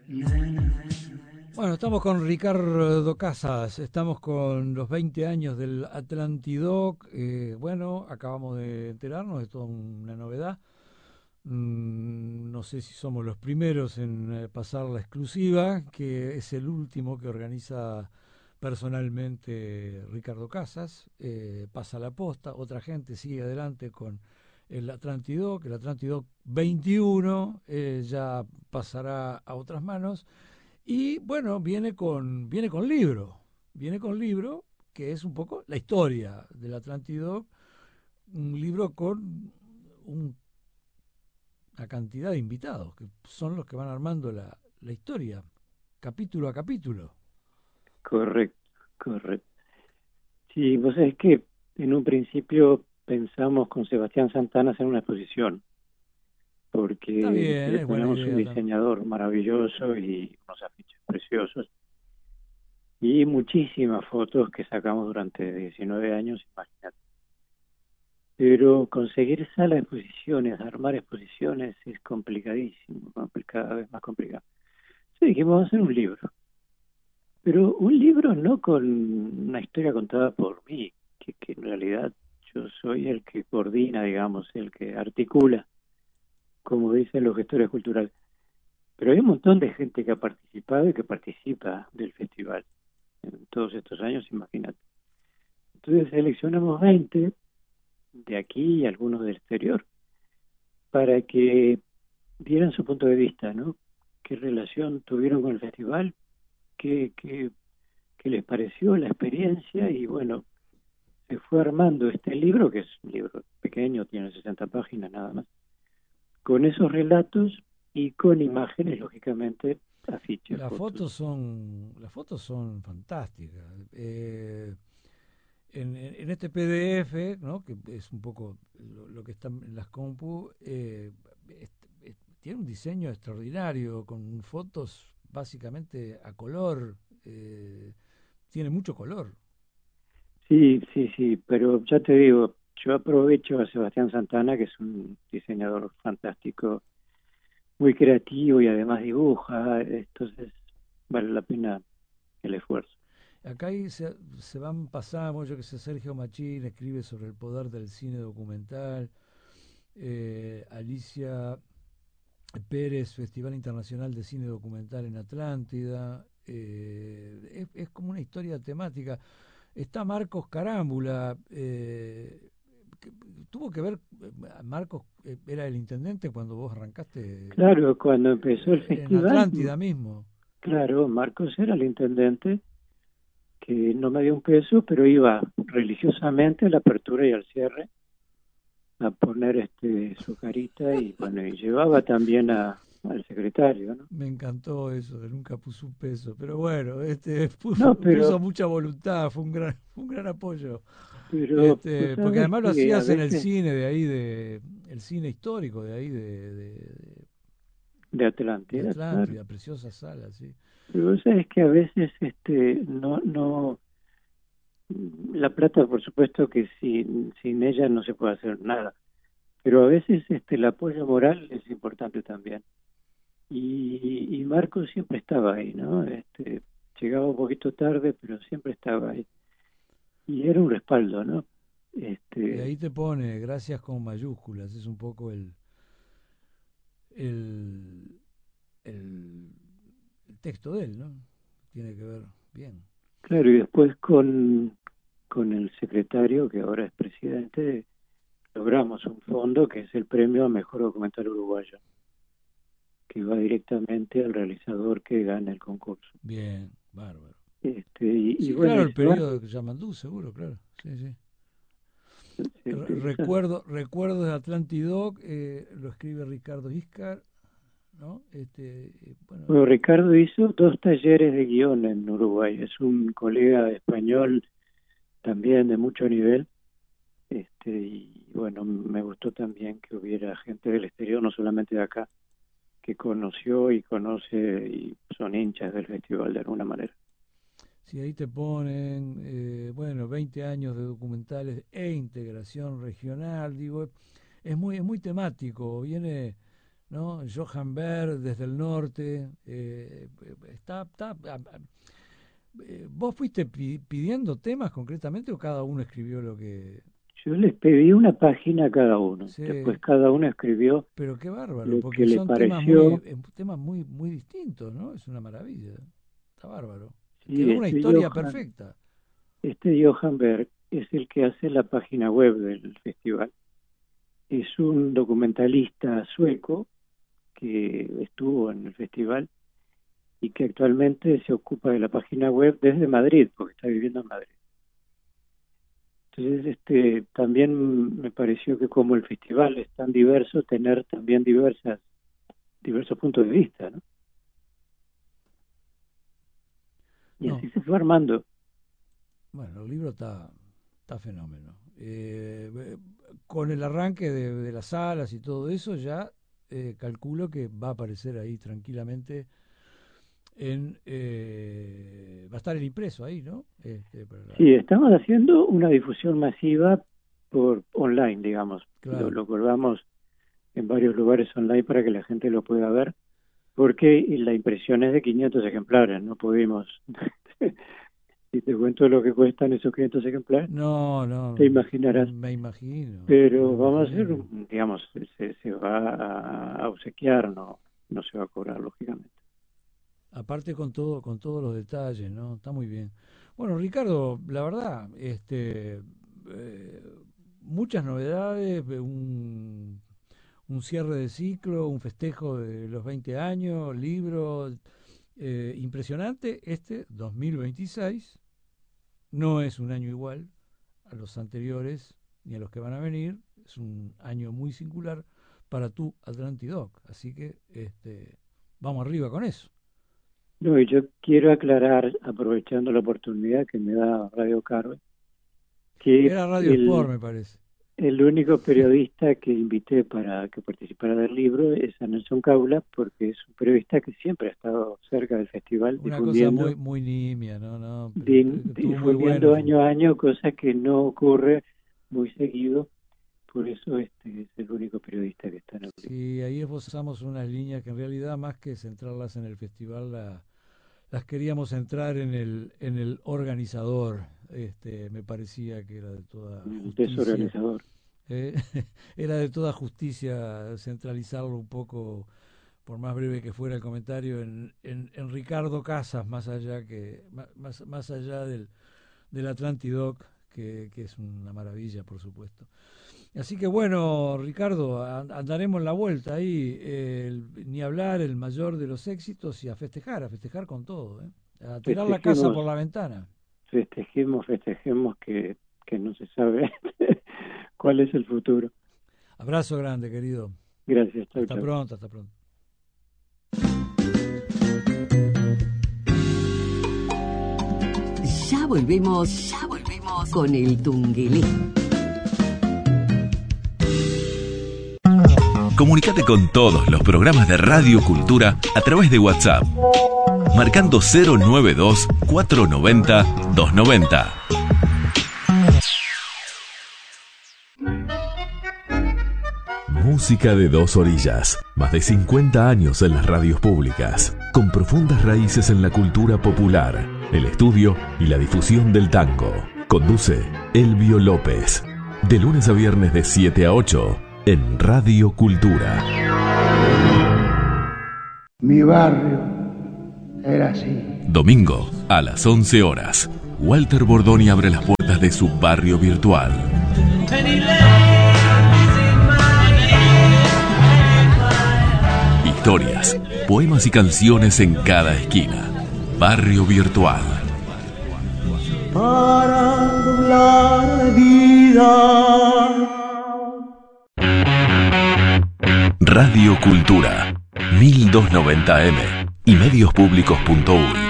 Bueno, estamos con Ricardo Casas, estamos con los 20 años del Atlantidoc. Bueno, acabamos de enterarnos de toda una novedad. No sé si somos los primeros en pasar la exclusiva, que es el último que organiza personalmente Ricardo Casas. Pasa la posta, otra gente sigue adelante con el Atlantidoc 21 ya pasará a otras manos. Y bueno, viene con libro, que es un poco la historia del Atlántido, un libro con una cantidad de invitados, que son los que van armando la historia, capítulo a capítulo. Correcto, correcto. Sí, vos sabés que en un principio pensamos con Sebastián Santana hacer una exposición, Está porque bien, es buena tenemos un idea también. diseñador maravilloso y unos afiches preciosos y muchísimas fotos que sacamos durante 19 años, imagínate. Pero conseguir sala de exposiciones, armar exposiciones es complicadísimo, cada vez más complicado. Sí, dijimos, vamos a hacer un libro. Pero un libro no con una historia contada por mí, que en realidad yo soy el que coordina, digamos, el que articula, como dicen los gestores culturales. Pero hay un montón de gente que ha participado y que participa del festival en todos estos años, imagínate. Entonces seleccionamos 20 de aquí y algunos del exterior para que dieran su punto de vista, ¿no? ¿Qué relación tuvieron con el festival? ¿Qué, qué les pareció la experiencia? Y bueno, se fue armando este libro, que es un libro pequeño, tiene 60 páginas nada más, con esos relatos y con imágenes, lógicamente, afiches, fotos. Las fotos son fantásticas. En este PDF, ¿no? Que es un poco lo que está en las compu, tiene un diseño extraordinario, con fotos básicamente a color, tiene mucho color. Sí, sí, sí, pero ya te digo, yo aprovecho a Sebastián Santana, que es un diseñador fantástico, muy creativo y además dibuja, entonces vale la pena el esfuerzo. Acá se van pasando, yo que sé, Sergio Machín escribe sobre el poder del cine documental, Alicia Pérez, Festival Internacional de Cine Documental en Atlántida, es como una historia temática. Está Marcos Carámbula, que tuvo que ver, Marcos era el intendente cuando vos arrancaste Claro, cuando empezó el en festival, Atlántida mismo. claro, Marcos era el intendente que no me dio un peso, pero iba religiosamente a la apertura y al cierre a poner su carita y bueno, y llevaba también al secretario, ¿no? Me encantó eso, que nunca puso un peso, pero bueno, No, puso mucha voluntad, fue un gran apoyo. tú Porque sabes además lo que a hacías en el veces cine de ahí el cine histórico de ahí de de Atlántida, claro, Atlántida, preciosa sala, sí. pero vos sabes que a veces no, la plata por supuesto que sin ella no se puede hacer nada, pero a veces el apoyo moral es importante también. Y Marcos siempre estaba ahí, ¿no? Llegaba un poquito tarde, pero siempre estaba ahí. Y era un respaldo, ¿no? Y Este, ahí te pone gracias con mayúsculas, es un poco el, el, el texto de él, ¿no? Tiene que ver bien. claro, y después con el secretario, que ahora es presidente, logramos un fondo que es el premio a mejor documental uruguayo, que va directamente al realizador que gana el concurso. Bien, bárbaro. Y Sí, bueno, claro, y el periodo de Yamandú, seguro, claro. Sí, sí. esas- Recuerdo de Atlantidoc, lo escribe Ricardo Iscar, ¿no? Bueno, bueno, Ricardo hizo 2 talleres de guión en Uruguay. Es un colega español también de mucho nivel. Y bueno, me gustó también que hubiera gente del exterior, no solamente de acá, que conoció y conoce y son hinchas del festival de alguna manera. si ahí te ponen, bueno, 20 años de documentales e integración regional, digo, es muy temático, viene, ¿no? Johan Berg desde el norte. ¿Vos fuiste pidiendo temas concretamente o cada uno escribió lo que...? Yo les pedí una página a cada uno. Sí. Después cada uno escribió. Pero qué bárbaro, lo porque que le son pareció. temas muy, muy distintos, ¿no? Es una maravilla. Está bárbaro. Sí, Quedó una historia perfecta. Este Johan Berg es el que hace la página web del festival. Es un documentalista sueco que estuvo en el festival y que actualmente se ocupa de la página web desde Madrid, porque está viviendo en Madrid. Entonces, también me pareció que como el festival es tan diverso, tener también diversos puntos de vista, ¿no? Y así se fue armando. Bueno, el libro está fenómeno. Con el arranque de las salas y todo eso, ya calculo que va a aparecer ahí tranquilamente va a estar el impreso ahí, ¿no? Sí, estamos haciendo una difusión masiva por online, digamos. Claro. Lo colgamos en varios lugares online para que la gente lo pueda ver, porque la impresión es de 500 ejemplares, no pudimos. Si te cuento lo que cuestan esos 500 ejemplares, no, te imaginarás. Me imagino. Pero vamos a hacer, digamos, se va a obsequiar, no se va a cobrar, lógicamente. Aparte con todos los detalles, ¿no? Está muy bien. Bueno, Ricardo, la verdad, muchas novedades, un cierre de ciclo, un festejo de los 20 años, libros, impresionante. 2026 no es un año igual a los anteriores ni a los que van a venir, es un año muy singular para tu Atlantidoc, así que vamos arriba con eso. No, y yo quiero aclarar, aprovechando la oportunidad que me da Radio Carve, que era Radio Sport, me parece. El único periodista que invité para que participara del libro es a Nelson Caula, porque es un periodista que siempre ha estado cerca del festival, una difundiendo, cosa muy nimia, ¿no? Difundiendo bueno, año a año, cosa que no ocurre muy seguido. Por eso es el único periodista que está en el libro. Sí, ahí esbozamos unas líneas que en realidad, más que centrarlas en el festival, las queríamos centrar en el organizador. Me parecía que era de toda justicia. Desorganizador. Era de toda justicia centralizarlo un poco, por más breve que fuera el comentario, en Ricardo Casas, más allá del Atlantidoc, que es una maravilla, por supuesto. Así que bueno, Ricardo, andaremos en la vuelta ahí, ni hablar, el mayor de los éxitos, y a festejar con todo, a tirar la casa por la ventana. Festejemos que no se sabe cuál es el futuro. Abrazo grande, querido. Gracias. Hasta pronto. Ya volvemos con el Tunguelí. Comunicate con todos los programas de Radio Cultura a través de WhatsApp, marcando 092-490-290. Música de dos orillas, más de 50 años en las radios públicas, con profundas raíces en la cultura popular, el estudio y la difusión del tango. Conduce Elvio López, de lunes a viernes de 7 a 8, en Radio Cultura. Mi barrio era así. Domingo, a las 11 horas, Walter Bordoni abre las puertas de su barrio virtual. Historias, poemas y canciones en cada esquina. Barrio Virtual. Para doblar la vida. Radio Cultura, 1290M y mediospublicos.uy.